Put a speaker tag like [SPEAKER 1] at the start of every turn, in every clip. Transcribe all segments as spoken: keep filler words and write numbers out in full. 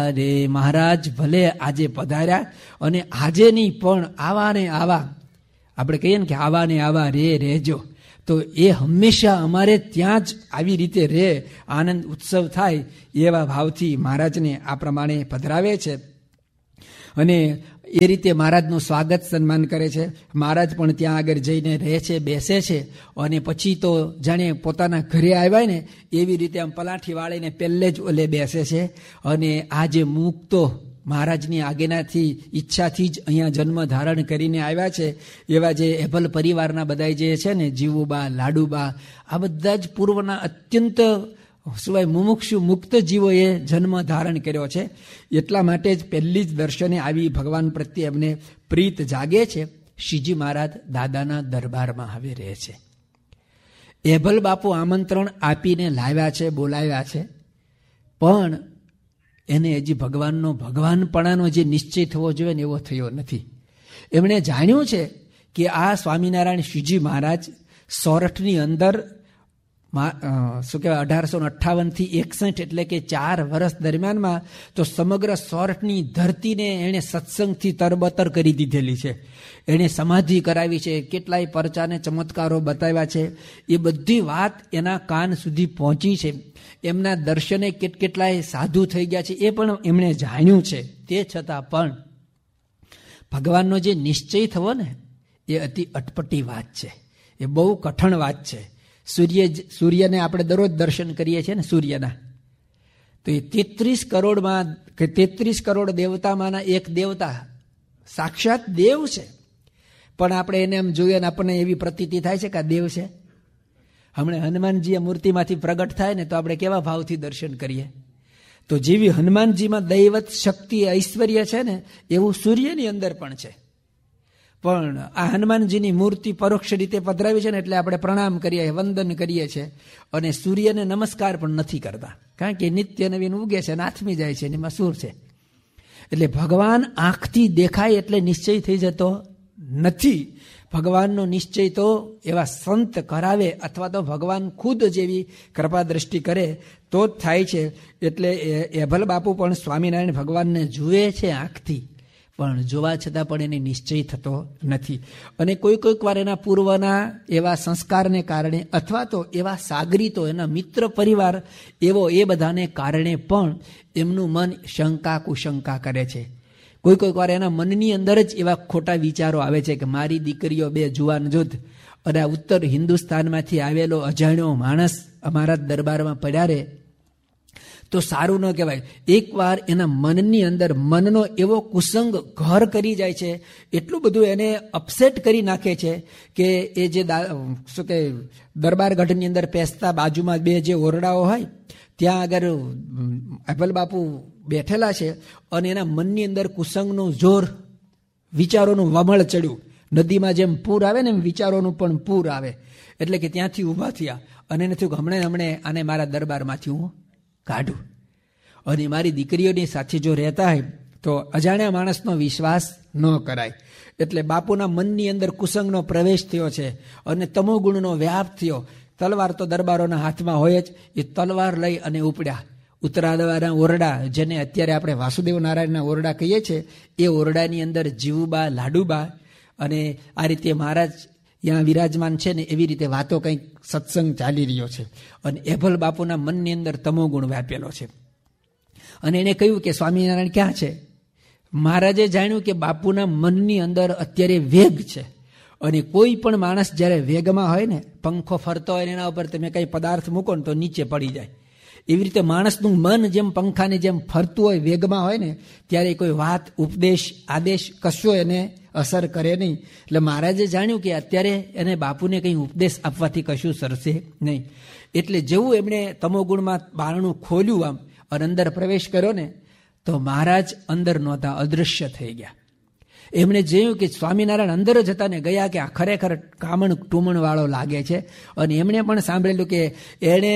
[SPEAKER 1] અરે મહારાજ ભલે આજે પધાર્યા અને આજે નહીં પણ આવા ને આવા, આપણે કહીએ ને કે આવા ને આવા રે રહેજો, તો એ હંમેશા અમારે ત્યાં જ આવી રીતે રહે, આનંદ ઉત્સવ થાય એવા ભાવથી મહારાજને આ પ્રમાણે પધરાવે છે. અને એ રીતે મહારાજનું સ્વાગત સન્માન કરે છે. મહારાજ પણ ત્યાં આગળ જઈને રહે છે, બેસે છે, અને પછી તો જાણે પોતાના ઘરે આવ્યા ને એવી રીતે આમ પલાઠી વાળીને પહેલે જ ઓલે બેસે છે. અને આ જે મુક્તો મહારાજની આજ્ઞાથી ઈચ્છાથી જ અહીંયા જન્મ ધારણ કરીને આવ્યા છે એવા જે એભલ પરિવારના બધા જે છે ને, જીવુબા, લાડુબા, આ બધા જ પૂર્વના અત્યંત સિવાય મુમુક્ષુ મુક્ત જીવોએ જન્મ ધારણ કર્યો છે. એટલા માટે જ પહેલી જ દર્શને આવી ભગવાન પ્રત્યે એમને પ્રીત જાગે છે. શ્રીજી મહારાજ દાદાના દરબારમાં હવે રહે છે. એભલ બાપુ આમંત્રણ આપીને લાવ્યા છે, બોલાવ્યા છે, પણ એને હજી ભગવાનનો ભગવાનપણાનો જે નિશ્ચય થવો જોઈએ ને એવો થયો નથી. એમણે જાણ્યું છે કે આ સ્વામિનારાયણ શ્રીજી મહારાજ સોરઠની અંદર શું કહેવાય અઢારસો અઠ્ઠાવન થી એકસઠ એટલે કે ચાર વર્ષ દરમિયાનમાં તો સમગ્ર સોરઠની ધરતીને એણે સત્સંગથી તરબતર કરી દીધેલી છે. એણે સમાધિ કરાવી છે, કેટલાય પરચાને ચમત્કારો બતાવ્યા છે. એ બધી વાત એના કાન સુધી પહોંચી છે. એમના દર્શને કેટ કેટલાય સાધુ થઈ ગયા છે, એ પણ એમણે જાણ્યું છે. તે છતાં પણ ભગવાનનો જે નિશ્ચય થવો ને એ અતિ અટપટી વાત છે, એ બહુ કઠણ વાત છે. સૂર્ય સૂર્યને આપણે દરરોજ દર્શન કરીએ છીએ ને સૂર્યના, તો એ તેત્રીસ કરોડમાં કે તેત્રીસ કરોડ દેવતામાંના એક દેવતા સાક્ષાત દેવ છે. પણ આપણે એને એમ જોઈએ ને આપણને એવી પ્રતીતિ થાય છે કે આ દેવ છે. હમણાં હનુમાનજી મૂર્તિમાંથી પ્રગટ થાય ને તો આપણે કેવા ભાવથી દર્શન કરીએ. તો જેવી હનુમાનજીમાં દૈવત શક્તિ ઐશ્વર્ય છે ને એવું સૂર્યની અંદર પણ છે. પણ આ હનુમાનજીની મૂર્તિ પરોક્ષ રીતે પધરાવી છે ને એટલે આપણે પ્રણામ કરીએ, વંદન કરીએ છીએ, અને સૂર્યને નમસ્કાર પણ નથી કરતા, કારણ કે નિત્ય નવીન ઉગે છે અને આથમી જાય છે, એમાં શું છે. એટલે ભગવાન આંખથી દેખાય એટલે નિશ્ચય થઈ જતો નથી. ભગવાનનો નિશ્ચય તો એવા સંત કરાવે અથવા તો ભગવાન ખુદ જેવી કૃપા દ્રષ્ટિ કરે તો જ થાય છે. એટલે એભલ બાપુ પણ સ્વામિનારાયણ ભગવાનને જુએ છે આંખથી, પણ જોવા છતાં પણ એને નિશ્ચય થતો નથી. અને કોઈ કોઈક વાર એના પૂર્વના એવા સંસ્કારને કારણે અથવા તો એવા સાગરીતો એના મિત્ર પરિવાર એવો એ બધાને કારણે પણ એમનું મન શંકા કુશંકા કરે છે. કોઈ કોઈક વાર એના મનની અંદર જ એવા ખોટા વિચારો આવે છે કે મારી દીકરીઓ બે જુવાન જુદ્ધ અને આ ઉત્તર હિન્દુસ્તાનમાંથી આવેલો અજાણ્યો માણસ અમારા દરબારમાં પડ્યારે તો સારું ન કહેવાય. એકવાર એના મનની અંદર મનનો એવો કુસંગ ઘર કરી જાય છે, એટલું બધું એને અપસેટ કરી નાખે છે કે એ જે શું કે દરબાર ગઢની અંદર પેસતા બાજુમાં બે જે ઓરડાઓ હોય ત્યાં આગળ એભલ બાપુ બેઠેલા છે અને એના મનની અંદર કુસંગનું જોર, વિચારોનું વમળ ચડ્યું. નદીમાં જેમ પૂર આવે ને એમ વિચારોનું પણ પૂર આવે. એટલે કે ત્યાંથી ઊભા થયા અને એને થયું કે હમણાં હમણાં આને મારા દરબારમાંથી હું કાઢું. અને મારી દીકરીઓની સાથે જો રહેતા હોય તો અજાણ્યા માણસનો વિશ્વાસ ન કરાય. એટલે બાપુના મનની અંદર કુસંગનો પ્રવેશ થયો છે અને તમોગુણનો વ્યાપ થયો. તલવાર તો દરબારોના હાથમાં હોય જ. એ તલવાર લઈ અને ઉપડ્યા ઉત્તરાદવાના ઓરડા, જેને અત્યારે આપણે વાસુદેવ નારાયણના ઓરડા કહીએ છીએ, એ ઓરડાની અંદર જીવુબા, લાડુબા અને આ રીતે મહારાજ ત્યાં વિરાજમાન છે ને એવી રીતે વાતો કંઈક સત્સંગ ચાલી રહ્યો છે. અને એભલ બાપુના મનની અંદર તમોગુણ વ્યાપેલો છે. અને એને કહ્યું કે સ્વામિનારાયણ ક્યાં છે? મહારાજે જાણ્યું કે બાપુના મનની અંદર અત્યારે વેગ છે. અને કોઈ પણ માણસ જ્યારે વેગમાં હોય ને, પંખો ફરતો હોય એના ઉપર તમે કંઈ પદાર્થ મૂકો ને તો નીચે પડી જાય. એવી રીતે માણસનું મન જેમ પંખાને જેમ ફરતું હોય, વેગમાં હોય ને, ત્યારે કોઈ વાત, ઉપદેશ, આદેશ કશો એને અસર કરે નહીં. એટલે મહારાજે જાણ્યું કે અત્યારે એને બાપુને કંઈ ઉપદેશ આપવાથી કશું સરશે નહીં. એટલે જેવું એમણે તમોગુણમાં બારણું ખોલ્યું આમ અને અંદર પ્રવેશ કર્યો ને તો મહારાજ અંદર નહોતા, અદૃશ્ય થઈ ગયા. એમણે જોયું કે સ્વામિનારાયણ અંદર જ હતા ને ગયા કે આ ખરેખર કામણ ટુમણ વાળો લાગે છે. અને એમણે પણ સાંભળેલું કે એણે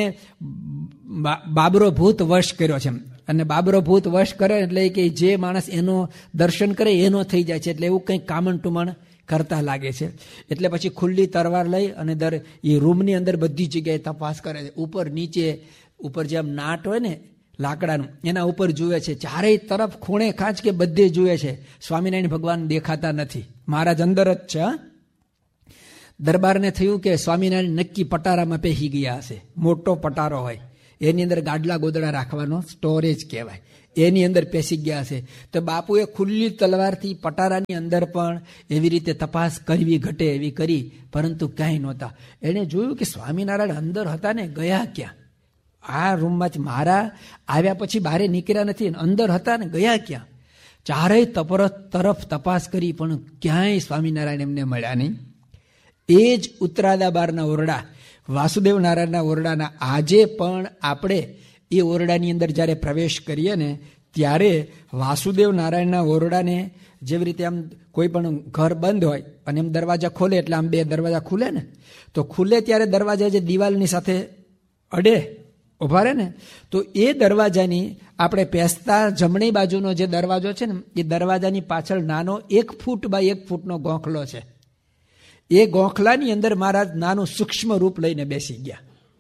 [SPEAKER 1] બાબરો ભૂત વશ કર્યો છે. અને બાબરો ભૂત વશ કરે એટલે કે જે માણસ એનો દર્શન કરે એનો થઈ જાય છે. એટલે એવું કંઈક કામણ ટુમણ કરતા લાગે છે. એટલે પછી ખુલ્લી તરવાર લઈ અને દર એ રૂમની અંદર બધી જગ્યાએ તપાસ કરે છે, ઉપર નીચે. ઉપર જેમ નાટ હોય ને લાકડાનું, એના ઉપર જુએ છે, ચારેય તરફ ખૂણે ખાંચ કે બધે જુએ છે, સ્વામિનારાયણ ભગવાન દેખાતા નથી. મહારાજ અંદર જ છે. દરબારને થયું કે સ્વામિનારાયણ નક્કી પટારામાં પેહી ગયા હશે. મોટો પટારો હોય, એની અંદર ગાડલા ગોદડા રાખવાનો સ્ટોરેજ કહેવાય, એની અંદર પેસી ગયા હશે. તો બાપુએ ખુલ્લી તલવારથી પટારાની અંદર પણ એવી રીતે તપાસ કરવી ઘટે એવી કરી, પરંતુ ક્યાંય નહોતા. એણે જોયું કે સ્વામિનારાયણ અંદર હતા ને ગયા ક્યાં? આ રૂમમાંથી મારા આવ્યા પછી બહાર નીકળ્યા નથી, અંદર હતા ને ગયા ક્યાં? ચારેય તરફ તપાસ કરી પણ ક્યાંય સ્વામિનારાયણ એમને મળ્યા નહીં. એ જ ઉત્તરાદા બારના ઓરડા, વાસુદેવ નારાયણના ઓરડાના આજે પણ આપણે એ ઓરડાની અંદર જ્યારે પ્રવેશ કરીએ ને ત્યારે વાસુદેવ નારાયણના ઓરડાને જેવી રીતે આમ કોઈ પણ ઘર બંધ હોય અને એમ દરવાજા ખોલે એટલે આમ બે દરવાજા ખુલે ને, તો ખુલે ત્યારે દરવાજા જે દિવાલની સાથે અડે ઉભા રહે ને, તો એ દરવાજાની આપણે પેસતા જમણી બાજુનો જે દરવાજો છે ને એ દરવાજાની પાછળ નાનો એક ફૂટ બાય એક ફૂટનો ગોખલો છે. એ ગોખલાની અંદર મહારાજ નાનું સૂક્ષ્મ રૂપ લઈને બેસી ગયા.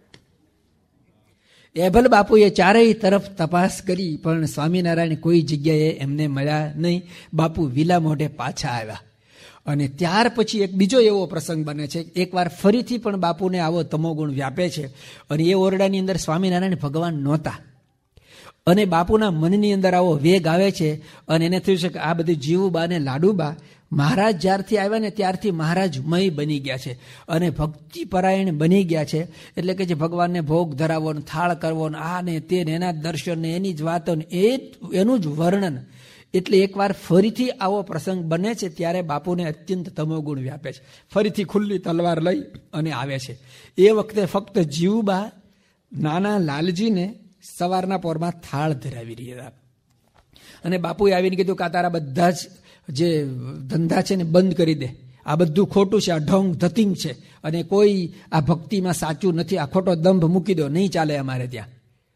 [SPEAKER 1] એભલ બાપુએ ચારેય તરફ તપાસ કરી પણ સ્વામિનારાયણ કોઈ જગ્યાએ એમને મળ્યા નહીં. બાપુ વિલા મોઢે પાછા આવ્યા. અને ત્યાર પછી એક બીજો એવો પ્રસંગ બને છે, એકવાર ફરીથી પણ બાપુને આવો તમોગુણ વ્યાપે છે અને એ ઓરડાની અંદર સ્વામિનારાયણ ભગવાન નહોતા અને બાપુના મનની અંદર આવો વેગ આવે છે અને એને થયું છે કે આ બધું જીવુબા ને લાડુબા મહારાજ જ્યારથી આવ્યા ને ત્યારથી મહારાજ મય બની ગયા છે અને ભક્તિ પરાયણ બની ગયા છે. એટલે કે જે ભગવાનને ભોગ ધરાવો ને થાળ કરવો ને આ ને તે ને એના દર્શન ને એની જ વાતો ને એ એનું જ વર્ણન. એટલે એકવાર ફરીથી આવો પ્રસંગ બને છે ત્યારે બાપુને અત્યંત તમોગુણ વ્યાપે છે. ફરીથી ખુલ્લી તલવાર લઈ અને આવે છે. એ વખતે ફક્ત જીવુબા નાના લાલજીને સવારના પોરમાં થાળ ધરાવી રહ્યા અને બાપુએ આવીને કીધું કે આ તારા બધા જ જે ધંધા છે ને બંધ કરી દે, આ બધું ખોટું છે, આ ઢોંગ ધતિંગ છે અને કોઈ આ ભક્તિમાં સાચું નથી, આ ખોટો દંભ મૂકી દો, નહીં ચાલે અમારે ત્યાં.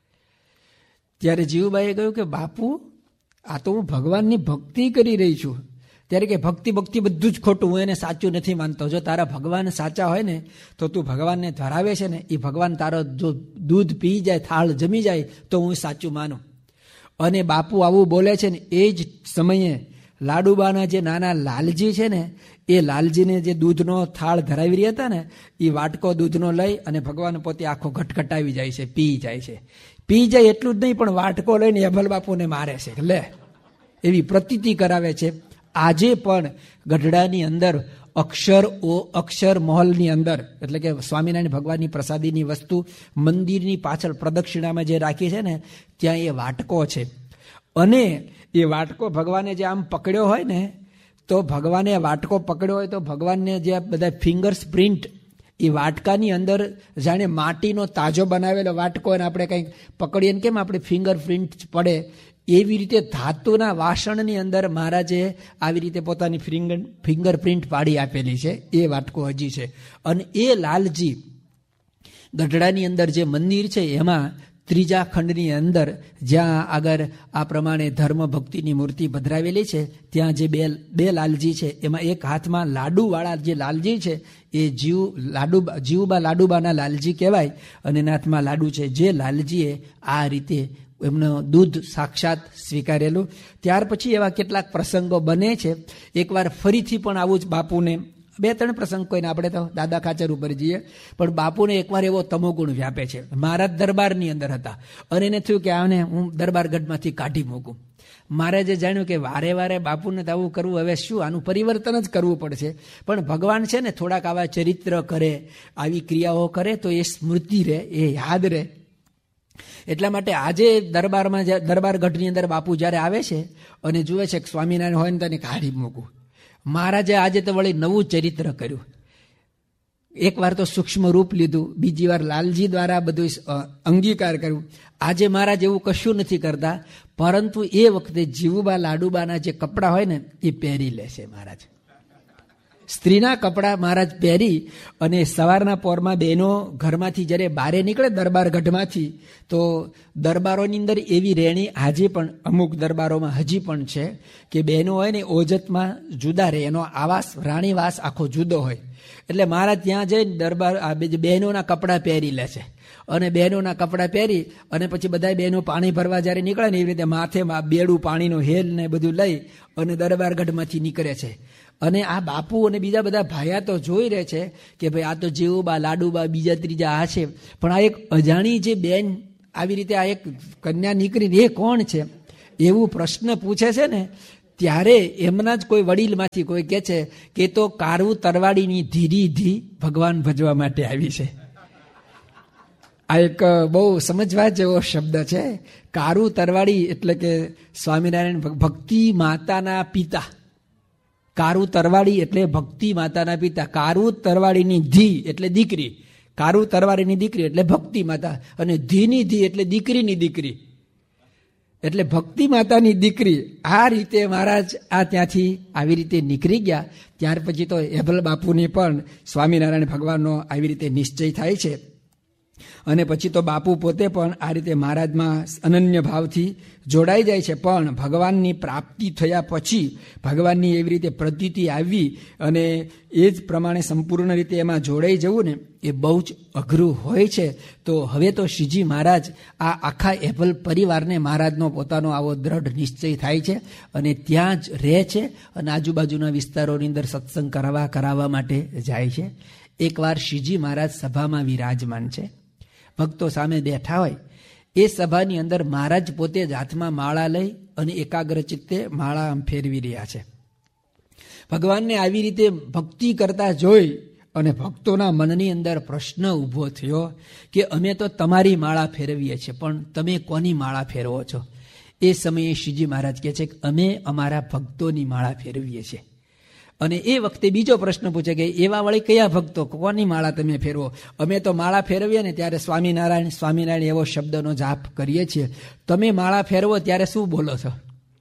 [SPEAKER 1] ત્યારે જીવુબાઈએ કહ્યું કે બાપુ આ તો હું ભગવાનની ભક્તિ કરી રહી છું. ત્યારે કે ભક્તિ ભક્તિ બધું જ ખોટું, હું એને સાચું નથી માનતો. જો તારા ભગવાન સાચા હોય ને તો તું ભગવાનને ધરાવે છે ને એ ભગવાન તારો જો દૂધ પી જાય, થાળ જમી જાય તો હું સાચું માનું. અને બાપુ આવું બોલે છે ને એ જ સમયે લાડુબાના જે નાના લાલજી છે ને એ લાલજીને જે દૂધનો થાળ ધરાવી રહ્યા હતા ને એ વાટકો દૂધનો લઈ અને ભગવાન પોતે આખો ઘટઘટાવી જાય છે, પી જાય છે. પી જાય એટલું જ નહીં પણ વાટકો લઈને અભલ બાપુને મારે છે, લે એવી પ્રતીતિ કરાવે છે. આજે પણ ગઢડાની અંદર અક્ષર ઓ અક્ષર મહોલની અંદર એટલે કે સ્વામિનારાયણ ભગવાનની પ્રસાદીની વસ્તુ મંદિરની પાછળ પ્રદક્ષિણામાં જે રાખી છે ને ત્યાં એ વાટકો છે. અને એ વાટકો ભગવાને જે આમ પકડ્યો હોય ને તો ભગવાને વાટકો પકડ્યો હોય તો ભગવાનને જે બધા ફિંગર્સ પ્રિન્ટ એ વાટકાની અંદર જાણે માટીનો તાજો બનાવેલો વાટકો અને આપણે કંઈક પકડીએ ને કેમ આપણે ફિંગર પ્રિન્ટ પડે એવી રીતે ધાતુના વાસણની અંદર મહારાજે આવી રીતે પોતાની ફિંગર ફિંગર પ્રિન્ટ પાડી આપેલી છે. એ વાટકો હજી છે. અને એ લાલજી ગઢડાની અંદર જે મંદિર છે એમાં ત્રીજા ખંડની અંદર જ્યાં આગળ આ પ્રમાણે ધર્મ ભક્તિની મૂર્તિ પધરાવેલી છે ત્યાં જે બે બે લાલજી છે એમાં એક હાથમાં લાડુવાળા જે લાલજી છે એ જીવ લાડુ જીવબા લાડુબાના લાલજી કહેવાય અને એના હાથમાં લાડુ છે. જે લાલજીએ આ રીતે એમનું દૂધ સાક્ષાત સ્વીકારેલું. ત્યાર પછી એવા કેટલાક પ્રસંગો બને છે. એકવાર ફરીથી પણ આવું જ બાપુને બે ત્રણ પ્રસંગ કોઈને આપણે તો દાદા ખાચર ઉપર જઈએ પણ બાપુને એકવાર એવો તમોગુણ વ્યાપે છે. મહારાજ દરબારની અંદર હતા અને એને થયું કે આને હું દરબારગઢમાંથી કાઢી મૂકું. મહારાજે જાણ્યું કે વારે વારે બાપુને તો આવું કરવું, હવે શું આનું પરિવર્તન જ કરવું પડશે. પણ ભગવાન છે ને થોડાક આવા ચરિત્ર કરે, આવી ક્રિયાઓ કરે તો એ સ્મૃતિ રહે, એ યાદ રહે. એટલા માટે આજે દરબારમાં દરબાર ગઢની અંદર બાપુ જ્યારે આવે છે અને જુએ છે કે સ્વામિનારાયણ હોય ને તેને કાઢી મૂકું. મહારાજે આજે તો વળી નવું ચરિત્ર કર્યું. એક વાર તો સૂક્ષ્મ રૂપ લીધું, બીજી વાર લાલજી દ્વારા બધું અંગીકાર કર્યું. આજે મહારાજ એવું કશું નથી કરતા પરંતુ એ વખતે જીવુબા લાડુબાના જે કપડાં હોય ને એ પહેરી લે છે મહારાજ. સ્ત્રીના કપડાં મહારાજ પહેરી અને સવારના પોરમાં બહેનો ઘરમાંથી જ્યારે બારે નીકળે દરબાર ગઢમાંથી, તો દરબારોની અંદર એવી રહેણી આજે પણ અમુક દરબારોમાં હજી પણ છે કે બહેનો હોય ને ઓજતમાં જુદા રહે, એનો આવાસ રાણીવાસ આખો જુદો હોય. એટલે મહારાજ ત્યાં જઈને દરબાર આ બહેનોના કપડાં પહેરી લે છે અને બહેનોના કપડાં પહેરી અને પછી બધા બહેનો પાણી ભરવા જ્યારે નીકળે ને એવી રીતે માથે બેડું પાણીનો હેલ ને બધું લઈ અને દરબારગઢમાંથી નીકળે છે. અને આ બાપુ અને બીજા બધા ભાયા તો જોઈ રહે છે કે ભાઈ આ તો જેવુબા લાડુબા બીજા ત્રીજા આ છે, પણ આ એક અજાણી જે બેન આવી રીતે આ એક કન્યા નીકળીને એ કોણ છે એવું પ્રશ્ન પૂછે છે ને, ત્યારે એમના જ કોઈ વડીલમાંથી કોઈ કહે છે કે તો કારવું તરવાડીની ધીરી ધી ભગવાન ભજવા માટે આવી છે. આ એક બહુ સમજવા જેવો શબ્દ છે. કારુ તરવાડી એટલે કે સ્વામિનારાયણ ભક્તિ માતાના પિતા. કારુ તરવાડી એટલે ભક્તિ માતાના પિતા. કારુ તરવાડીની ધી એટલે દીકરી, કારુ તરવાડીની દીકરી એટલે ભક્તિ માતા, અને ધીની ધી એટલે દીકરીની દીકરી, એટલે ભક્તિ માતાની દીકરી. આ રીતે મહારાજ આ ત્યાંથી આવી રીતે નીકળી ગયા. ત્યાર પછી તો એભલ બાપુને પણ સ્વામિનારાયણ ભગવાનનો આવી રીતે નિશ્ચય થાય છે. અને પછી તો બાપુ પોતે પણ આ રીતે મહારાજમાં અનન્ય ભાવથી જોડાઈ જાય છે. પણ ભગવાનની પ્રાપ્તિ થયા પછી ભગવાનની એવી રીતે પ્રતીતિ આવી અને એ જ પ્રમાણે સંપૂર્ણ રીતે એમાં જોડાઈ જવું ને એ બહુ જ અઘરું હોય છે. તો હવે તો શ્રીજી મહારાજ આ આખા એપલ પરિવારને મહારાજનો પોતાનો આવો દ્રઢ નિશ્ચય થાય છે અને ત્યાં જ રહે છે અને આજુબાજુના વિસ્તારોની અંદર સત્સંગ કરાવવા કરાવવા માટે જાય છે. એકવાર શ્રીજી મહારાજ સભામાં વિરાજમાન છે, ભક્તો સામે બેઠા હોય. એ સભાની અંદર મહારાજ પોતે જ હાથમાં માળા લઈ અને એકાગ્ર ચિત્તે માળા આમ ફેરવી રહ્યા છે. ભગવાનને આવી રીતે ભક્તિ કરતા જોઈ અને ભક્તોના મનની અંદર પ્રશ્ન ઊભો થયો કે અમે તો તમારી માળા ફેરવીએ છીએ, પણ તમે કોની માળા ફેરવો છો? એ સમયે શ્રીજી મહારાજ કહે છે કે અમે અમારા ભક્તોની માળા ફેરવીએ છીએ. અને એ વખતે બીજો પ્રશ્ન પૂછે કે એવા વળી કયા ભક્તો, કોની માળા તમે ફેરવો? અમે તો માળા ફેરવીએ ને ત્યારે સ્વામિનારાયણ સ્વામિનારાયણ એવો શબ્દનો જાપ કરીએ છીએ, તમે માળા ફેરવો ત્યારે શું બોલો છો?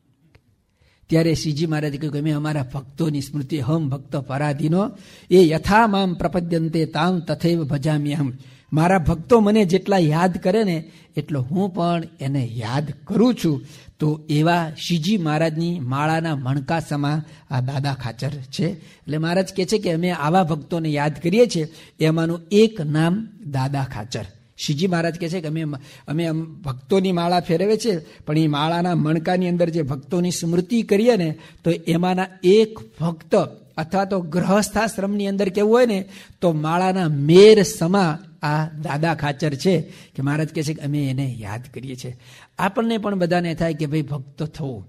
[SPEAKER 1] ત્યારે શ્રીજી મહારાજ કહ્યું કે અમે અમારા ભક્તોની સ્મૃતિ, હમ ભક્ત પરાધીનો એ યથા મામ પ્રપદ્યંતે તામ તથૈવ ભજામ્યહમ. મારા ભક્તો મને જેટલા યાદ કરે ને એટલો હું પણ એને યાદ કરું છું. તો એવા શ્રીજી મહારાજની માળાના મણકા સમા આ દાદા ખાચર છે. એટલે મહારાજ કહે છે કે અમે આવા ભક્તોને યાદ કરીએ છીએ. એમાંનું એક નામ દાદા ખાચર. શ્રીજી મહારાજ કહે છે કે અમે અમે ભક્તોની માળા ફેરવે છે, પણ એ માળાના મણકાની અંદર જે ભક્તોની સ્મૃતિ કરીએ ને તો એમાંના એક ભક્ત અથવા તો ગ્રહસ્થાશ્રમની અંદર કેવું હોય ને તો માળાના મેર સમા આ દાદા ખાચર છે કે મહારાજ કહે છે કે અમે એને યાદ કરીએ છીએ. આપણને પણ બધાને થાય કે ભાઈ ભક્ત થવું.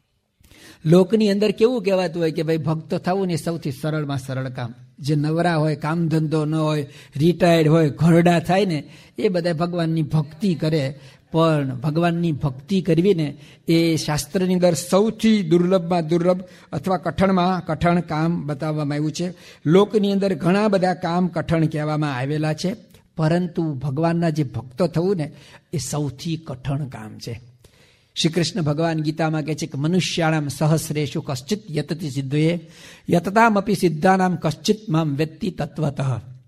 [SPEAKER 1] લોકની અંદર કેવું કહેવાતું હોય કે ભાઈ ભક્ત થવું ને સૌથી સરળમાં સરળ કામ. જે નવરા હોય, કામ ધંધો ન હોય, રિટાયર્ડ હોય, ઘરડા થાય ને એ બધા ભગવાનની ભક્તિ કરે. પણ ભગવાનની ભક્તિ કરવી ને એ શાસ્ત્રની અંદર સૌથી દુર્લભમાં દુર્લભ અથવા કઠણમાં કઠણ કામ બતાવવામાં આવ્યું છે. લોકની અંદર ઘણા બધા કામ કઠણ કહેવામાં આવેલા છે, પરંતુ ભગવાનના જે ભક્તો થવું ને એ સૌથી કઠણ કામ છે. શ્રી કૃષ્ણ ભગવાન ગીતામાં કહે છે કે મનુષ્યાણામ સહસ્રેષુ કશ્ચિત યતતિ સિદ્ધયે યતતામપી સિદ્ધાનામ કશ્ચિત મામ વેત્તિ તત્વતઃ.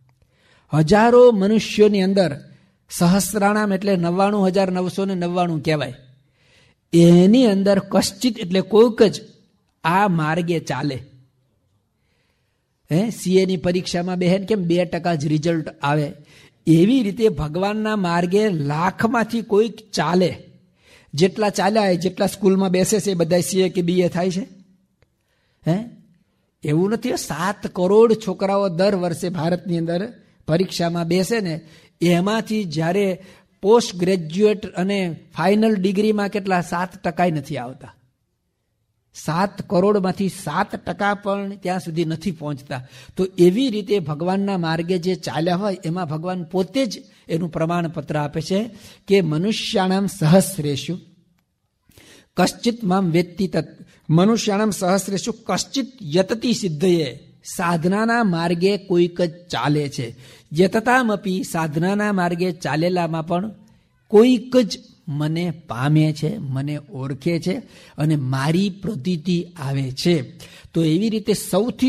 [SPEAKER 1] હજારો મનુષ્યોની અંદર સહસ્રાણામ એટલે નવ્વાણું હજાર નવસો ને નવ્વાણું કહેવાય. એની અંદર કશ્ચિત એટલે કોઈક જ આ માર્ગે ચાલે. હે સીએની પરીક્ષામાં બહેન કેમ બે ટકા જ રિઝલ્ટ આવે, એવી રીતે ભગવાનના માર્ગે લાખમાંથી કોઈક ચાલે. જેટલા ચાલ્યા જેટલા સ્કૂલમાં બેસે છે એ બધા સીએ કે બીએ થાય છે? હે એવું નથી. સાત કરોડ છોકરાઓ દર વર્ષે ભારતની અંદર પરીક્ષામાં બેસે ને એમાંથી જ્યારે પોસ્ટ ગ્રેજ્યુએટ અને ફાઇનલ ડિગ્રીમાં કેટલા સાત ટકા નથી આવતા. સાત કરોડમાંથી સાત ટકા પણ ત્યાં સુધી નથી પહોંચતા. તો એવી રીતે ભગવાનના માર્ગે જે ચાલ્યા હોય એમાં ભગવાન પોતે જ એનું પ્રમાણપત્ર આપે છે કે મનુષ્યાણામ સહસ્રેષુ કશ્ચિત મામ વેત્તિ તત્. મનુષ્યાણામ સહસ્રેષુ કશ્ચિત યતતિ સિદ્ધયે. સાધનાના માર્ગે કોઈક જ ચાલે છે. યતતામપી સાધનાના માર્ગે ચાલેલામાં પણ કોઈક જ મને પામે છે, મને ઓળખે છે અને મારી પ્રતીતિ આવે છે. તો એવી રીતે સૌથી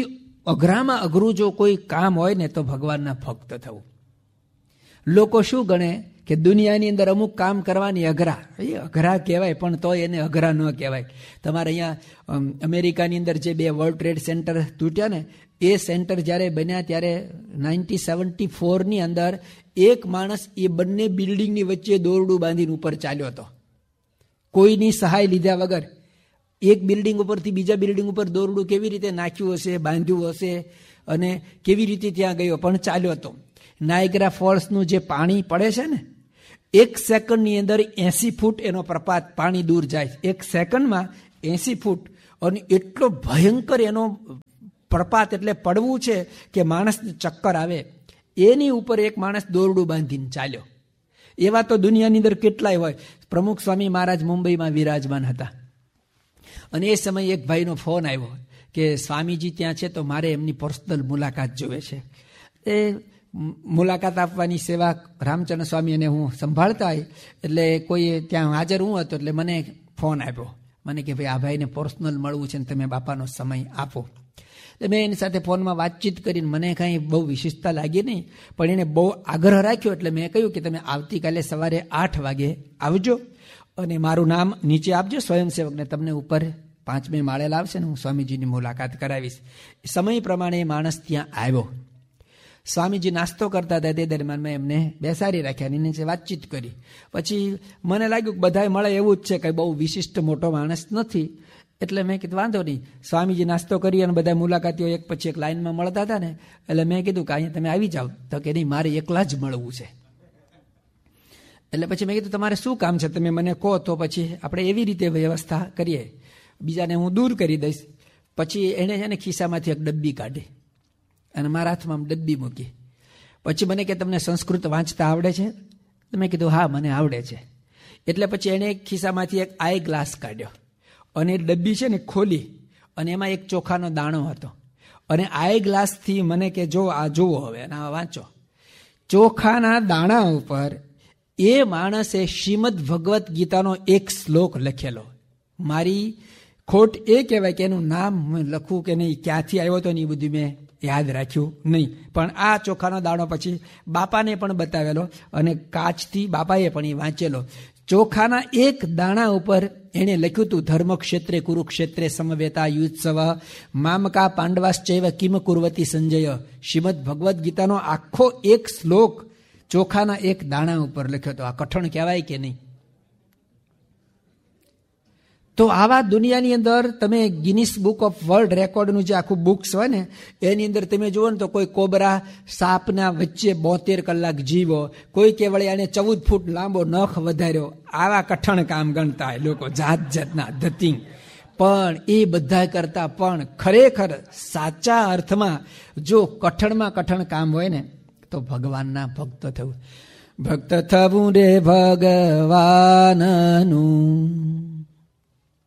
[SPEAKER 1] અઘરામાં અઘરું જો કોઈ કામ હોય ને તો ભગવાનના ભક્ત થવું. લોકો શું ગણે કે દુનિયાની અંદર અમુક કામ કરવાની અઘરા, એ અઘરા કહેવાય પણ તો એને અઘરા ન કહેવાય. તમારે અહીંયા અમેરિકાની અંદર જે બે વર્લ્ડ ટ્રેડ સેન્ટર તૂટ્યા ને, એ સેન્ટર જ્યારે બન્યા ત્યારે નાઇન્ટી સેવન્ટી ફોરની અંદર એક માણસ એ બંને બિલ્ડિંગની વચ્ચે દોરડું બાંધીને ઉપર ચાલ્યો હતો, કોઈની સહાય લીધા વગર. એક બિલ્ડિંગ ઉપરથી બીજા બિલ્ડિંગ ઉપર દોરડું કેવી રીતે નાખ્યું હશે, બાંધ્યું હશે અને કેવી રીતે ત્યાં ગયો, પણ ચાલ્યો હતો. નાયગ્રા ફોલ્સનું જે પાણી પડે છે ને, એક સેકન્ડની અંદર એસી ફૂટ એનો પ્રપાત પાણી દૂર જાય, એક સેકન્ડમાં એસી ફૂટ. અને એટલો ભયંકર એનો પ્રપાત એટલે પડવું છે કે માણસને ચક્કર આવે. એની ઉપર એક માણસ દોરડું બાંધીને ચાલ્યો. એવા તો દુનિયાની અંદર કેટલાય હોય. પ્રમુખ સ્વામી મહારાજ મુંબઈમાં વિરાજમાન હતા અને એ સમયે એક ભાઈનો ફોન આવ્યો કે સ્વામીજી ત્યાં છે તો મારે એમની પર્સનલ મુલાકાત જોવે છે. એ મુલાકાત આપવાની સેવા રામચંદ્ર સ્વામી અને હું સંભાળતા હોય એટલે કોઈ ત્યાં હાજર હું હતો એટલે મને ફોન આપ્યો. મને કે ભાઈ આ ભાઈને પર્સનલ મળવું છે ને તમે બાપાનો સમય આપો. એટલે મેં એની સાથે ફોનમાં વાતચીત કરીને મને કાંઈ બહુ વિશેષતા લાગી નહીં, પણ એને બહુ આગ્રહ રાખ્યો એટલે મેં કહ્યું કે તમે આવતીકાલે સવારે આઠ વાગે આવજો અને મારું નામ નીચે આપજો સ્વયંસેવકને, તમને ઉપર પાંચમે માળે લાવશે ને હું સ્વામીજીની મુલાકાત કરાવીશ. સમય પ્રમાણે એ માણસ ત્યાં આવ્યો. સ્વામીજી નાસ્તો કરતા હતા તે દરમિયાન મેં એમને બેસાડી રાખ્યા અને એની વાતચીત કરી. પછી મને લાગ્યું કે બધાય મળે એવું જ છે, કંઈ બહુ વિશિષ્ટ મોટો માણસ નથી. એટલે મેં કીધું વાંધો નહીં. સ્વામીજી નાસ્તો કરી અને બધા મુલાકાતીઓ એક પછી એક લાઈનમાં મળતા હતા ને, એટલે મેં કીધું કે અહીંયા તમે આવી જાઓ. તો કે નહીં, મારે એકલા જ મળવું છે. એટલે પછી મેં કીધું તમારે શું કામ છે, તમે મને કહો તો પછી આપણે એવી રીતે વ્યવસ્થા કરીએ, બીજાને હું દૂર કરી દઈશ. પછી એણે છે ને ખિસ્સામાંથી એક ડબ્બી કાઢી અને મારા હાથમાં ડબ્બી મૂકી. પછી મને કે તમને સંસ્કૃત વાંચતા આવડે છે? મેં કીધું હા મને આવડે છે. એટલે પછી એણે એક ખિસ્સામાંથી એક આઈ ગ્લાસ કાઢ્યો અને એ ડબ્બી છે ને ખોલી અને એમાં એક ચોખાનો દાણો હતો અને આઈ ગ્લાસથી મને કે જો આ જુઓ હવે આ વાંચો. ચોખાના દાણા ઉપર એ માણસે શ્રીમદ ભગવદ્ ગીતાનો એક શ્લોક લખેલો. મારી ખોટ એ કહેવાય કે એનું નામ લખવું કે નહીં, ક્યાંથી આવ્યો હતો ને એ બધું મેં યાદ રાખ્યું નહીં, પણ આ ચોખાનો દાણો પછી બાપાને પણ બતાવેલો અને કાચથી બાપાએ પણ એ વાંચેલો. ચોખાના એક દાણા ઉપર એણે લખ્યું હતું ધર્મક્ષેત્રે કુરુક્ષેત્રે સમવેતા યુત્સવ મામકા પાંડવાશ્ચૈવ કિમ કુર્વતી સંજય. શ્રીમદ ભગવદ્ ગીતાનો આખો એક શ્લોક ચોખાના એક દાણા ઉપર લખ્યો હતો. આ કઠણ કહેવાય કે નહીં? તો આવા દુનિયાની અંદર તમે ગિનિસ બુક ઓફ વર્લ્ડ રેકોર્ડનું જે આખું બુક્સ હોય ને એની અંદર તમે જુઓ ને તો કોઈ કોબરા સાપના વચ્ચે બોતેર કલાક જીવો, કોઈ કેવળ એને ચૌદ ફૂટ લાંબો નખ વધાર્યો. આવા કઠણ કામ ગણતા હોય લોકો, જાત જાતના ધતિંગ. પણ એ બધા કરતા પણ ખરેખર સાચા અર્થમાં જો કઠણમાં કઠણ કામ હોય ને તો ભગવાનના ભક્ત થવું. ભક્ત થવું રે ભગવાનનું